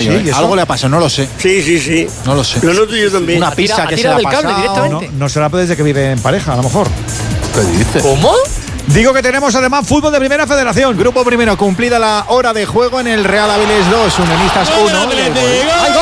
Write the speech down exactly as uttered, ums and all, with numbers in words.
¿Sí? ¿Y algo le ha pasado? No lo sé. Sí, sí, sí. No lo sé. Lo noto yo también. Una pizza que se le ha pasado. No, no será desde que vive en pareja, a lo mejor. ¿Qué dices? ¿Cómo? Digo que tenemos además fútbol de Primera Federación. Grupo primero, cumplida la hora de juego en el Real Avilés dos, Unionistas uno. ¡Hay gol!